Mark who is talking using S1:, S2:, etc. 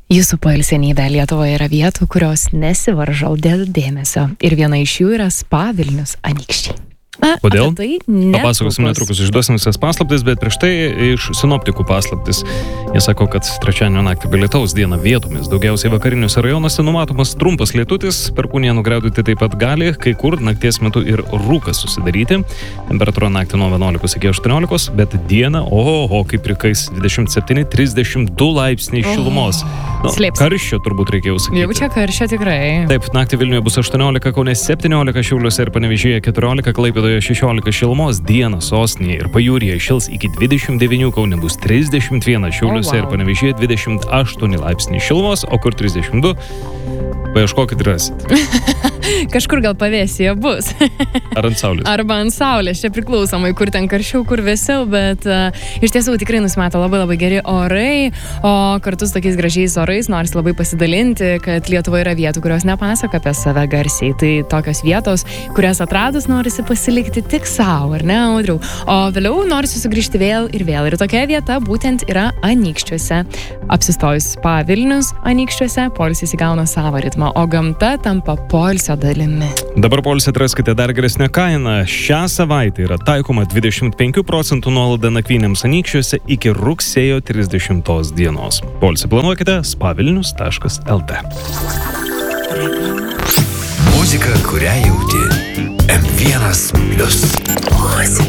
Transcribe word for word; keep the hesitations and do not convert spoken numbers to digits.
S1: Jūsų poilsienybė Lietuvoje yra vietų, kurios nesivaržo dėl dėmesio. Ir viena iš jų yra Spa Vilnius Anykščiai. Na,
S2: kodėl?
S1: Tai netrukus.
S2: Papasakosim netrukus, išduosim visas paslaptis, bet prieš tai iš sinoptikų paslaptis. Jie sako, kad trečiadienio naktį bei lietaus dieną vietomis, daugiausiai vakariniuose rajonuose numatomas trumpas lietutis, perkūnija nugriaudėti taip pat gali, kai kur nakties metu ir rūkas susidaryti. Temperatūra naktį nuo vienuolikos iki aštuoniolikos, bet dieną, oho, kaip prikais dvidešimt septyni trisdešimt du laipsniai šilumos. Nu, karščio turbūt reikėjo sakyti.
S1: Jau čia karščio tikrai.
S2: Taip, naktį Vilniuje bus aštuoniolika, Kaune septyniolika, Šiauliuose ir Panevėžyje keturiolika, Klaipėdoje šešiolika šilumos, dieną sostinėje ir pajūryje šils iki dvidešimt devynių, Kaune bus trisdešimt vienas, Šiauliuose oh, wow. ir Panevėžyje dvidešimt aštuoni laipsniai šilumos, o kur trisdešimt du, paieškokit rasit.
S1: Kažkur gal pavėsyje bus.
S2: Ar ant saulės?
S1: Arba ant saulės, čia priklausomai, kur ten karščiau, kur vėsiau, bet uh, iš tiesų tikrai nusimato labai labai geri orai, o kartu su tokiais gražiais orais norisi labai pasidalinti, kad Lietuva yra vietų, kurios nepasako apie save garsiai. Tai tokios vietos, kurias atradus norisi pasilikti tik savo, ar ne, Audriau? O vėliau norisi sugrįžti vėl ir vėl. Ir tokia vieta būtent yra Anykščiuose. Apsistojus Spa Vilnius Anykščiuose, poilsis įgauna savo ritmą, o gamta tampa poilsio dalimi.
S2: Dabar poilsį atraskite dar geresnę kainą. Šią savaitę yra taikoma dvidešimt penkių procentų nuolaida nakvynėms Anykščiuose iki rugsėjo trisdešimtos dienos. Poilsį planuokite spa vilnius taškas el tė.
S3: Muzika, kurią jauti. em vienas plius. Muzika.